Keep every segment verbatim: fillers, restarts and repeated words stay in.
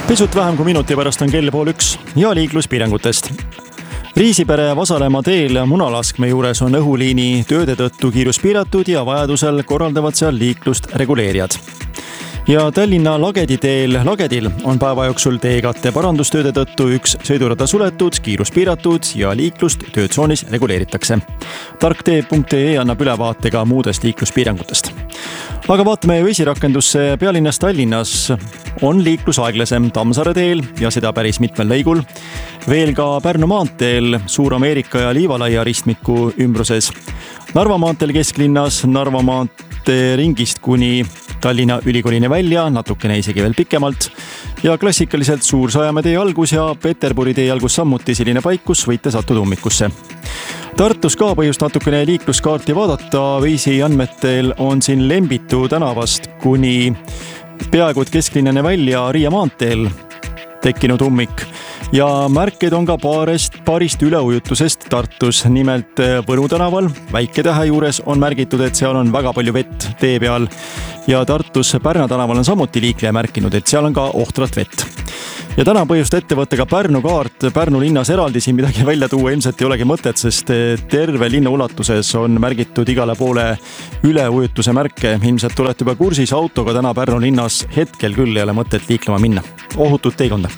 Pisut vähem kui minuti pärast on kell pool üks ja liikluspiirangutest. Riisipere Vasalemma teel Munalaskme juures on õhuliini tööde tõttu kiirus piiratud ja vajadusel korraldavad seal liiklust reguleerijad. Ja Tallinna Lagedi teel Lagedil on päeva jooksul teekatte parandustööde tõttu üks sõidurada suletud, kiirus piiratud ja liiklust töötsoonis reguleeritakse. tarktee punkt ee annab ülevaate ka muudest liikluspiirangutest. Aga vaatame vesirakendusse pealinnas Tallinnas on liiklus aeglasem Tammsaare teel ja seda päris mitmel lõigul. Veel ka Pärnu maanteel Suur-Ameerika ja Liivalaia ristmiku ümbruses. Narva maanteel kesklinnas Narva maantee ringist kuni Tallinna Ülikoolini välja, natukene isegi veel pikemalt. Ja klassikaliselt Suur-Sajamäe tee algus ja Peterburi tee algus samuti selline paik, kus võite sattuda ummikusse. Tartus ka põhjust natukene liikluskaarti vaadata. Veisi andmetel on siin Lembitu tänavast kuni peaaegu kesklinnane välja Riia maanteel tekkinud ummik. Ja märked on ka paarist, paarist üleujutusest Tartus. Nimelt Võru tänaval Väike-Tähe juures on märgitud, et seal on väga palju vett tee peal. Ja Tartus Pärna tänaval on samuti liikleja märkinud, et seal on ka ohtrat vett. Ja täna põhjust ette võtta ka Pärnu kaart. Pärnu linnas eraldi siin midagi välja tuua ilmselt ei olegi mõtet, sest terve linna ulatuses on märgitud igale poole üleujutuse märke. Ilmselt olete juba kursis autoga täna Pärnu linnas. Hetkel küll ei ole mõtet liiklema minna. Ohutut teekonda!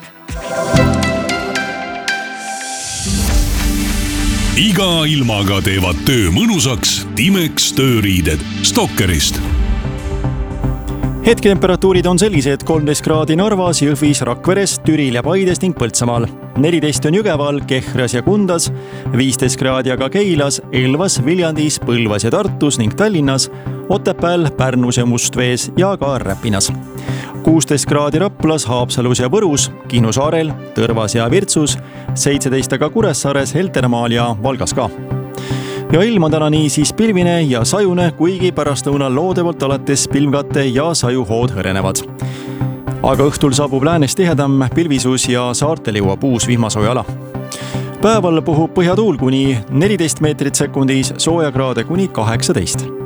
Iga ilmaga teevad töö mõnusaks Timex tööriided Stokkerist. Hetketemperatuurid on sellised kolmteist kraadi Narvas, Jõhvis, Rakveres, Türil ja Paides ning Põltsamaal. neliteist on Jõgeval, Kehras ja Kundas, viisteist kraadi aga Keilas, Elvas, Viljandis, Põlvas ja Tartus ning Tallinnas, Otepääl, Pärnus ja Mustvees ja ka Räpinas. kuusteist kraadi Raplas, Haapsalus ja Võrus, Kihnu saarel, Tõrvas ja Virtsus, seitseteist aga Kuressaares, Heltermaal ja Valgas ka. Ja ilm on täna nii siis pilvine ja sajune, kuigi pärastlõunal loodevalt alates pilvkate ja sajuhood hõrenevad. Aga õhtul saabub läänes tihedam pilvisus ja saartel jõuab uus vihmasooja ala. Päeval puhub põhjatuul kuni neliteist meetrit sekundis, soojakraade kuni kaheksateist.